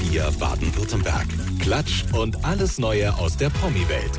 4 Baden-Württemberg. Klatsch und alles Neue aus der Promi-Welt.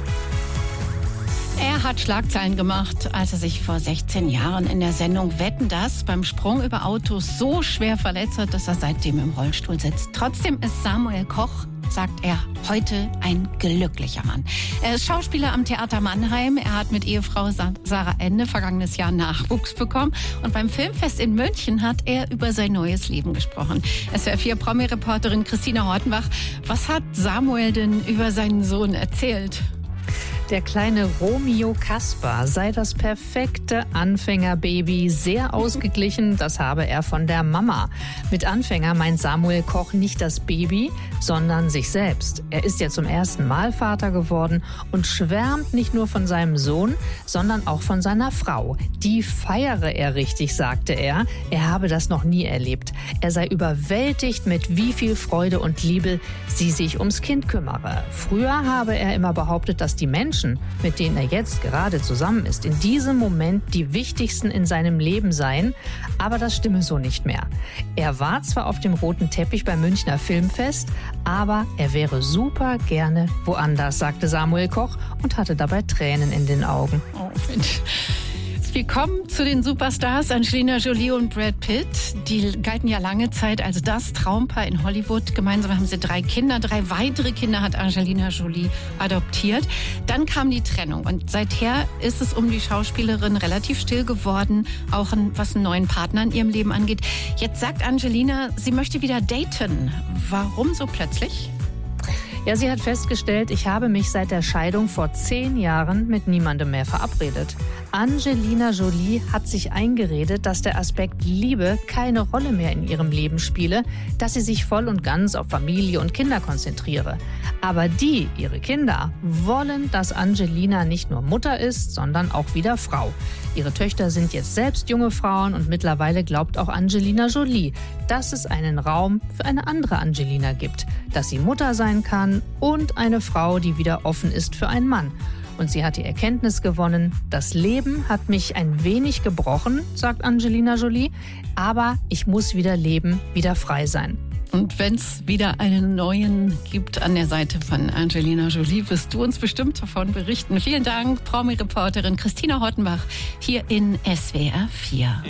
Er hat Schlagzeilen gemacht, als er sich vor 16 Jahren in der Sendung Wetten, dass beim Sprung über Autos so schwer verletzt hat, dass er seitdem im Rollstuhl sitzt. Trotzdem ist Samuel Koch, sagt er, heute ein glücklicher Mann. Er ist Schauspieler am Theater Mannheim. Er hat mit Ehefrau Sarah Ende vergangenes Jahr Nachwuchs bekommen. Und beim Filmfest in München hat er über sein neues Leben gesprochen. SWR4-Promi-Reporterin Christina Hortenbach. Was hat Samuel denn über seinen Sohn erzählt? Der kleine Romeo Kaspar sei das perfekte Anfängerbaby, sehr ausgeglichen, das habe er von der Mama. Mit Anfänger meint Samuel Koch nicht das Baby, sondern sich selbst. Er ist ja zum ersten Mal Vater geworden und schwärmt nicht nur von seinem Sohn, sondern auch von seiner Frau. Die feiere er richtig, sagte er. Er habe das noch nie erlebt. Er sei überwältigt, mit wie viel Freude und Liebe sie sich ums Kind kümmere. Früher habe er immer behauptet, dass die Menschen, mit denen er jetzt gerade zusammen ist, in diesem Moment die wichtigsten in seinem Leben seien. Aber das stimme so nicht mehr. Er war zwar auf dem roten Teppich beim Münchner Filmfest, aber er wäre super gerne woanders, sagte Samuel Koch und hatte dabei Tränen in den Augen. Oh, Mensch. Wir kommen zu den Superstars Angelina Jolie und Brad Pitt. Die galten ja lange Zeit als das Traumpaar in Hollywood. Gemeinsam haben sie 3 Kinder. 3 weitere Kinder hat Angelina Jolie adoptiert. Dann kam die Trennung und seither ist es um die Schauspielerin relativ still geworden, auch was einen neuen Partner in ihrem Leben angeht. Jetzt sagt Angelina, sie möchte wieder daten. Warum so plötzlich? Ja, sie hat festgestellt, ich habe mich seit der Scheidung vor 10 Jahren mit niemandem mehr verabredet. Angelina Jolie hat sich eingeredet, dass der Aspekt Liebe keine Rolle mehr in ihrem Leben spiele, dass sie sich voll und ganz auf Familie und Kinder konzentriere. Aber ihre Kinder, wollen, dass Angelina nicht nur Mutter ist, sondern auch wieder Frau. Ihre Töchter sind jetzt selbst junge Frauen und mittlerweile glaubt auch Angelina Jolie, dass es einen Raum für eine andere Angelina gibt, dass sie Mutter sein kann und eine Frau, die wieder offen ist für einen Mann. Und sie hat die Erkenntnis gewonnen, das Leben hat mich ein wenig gebrochen, sagt Angelina Jolie, aber ich muss wieder leben, wieder frei sein. Und wenn es wieder einen neuen gibt an der Seite von Angelina Jolie, wirst du uns bestimmt davon berichten. Vielen Dank, Promi-Reporterin Christina Hortenbach hier in SWR 4.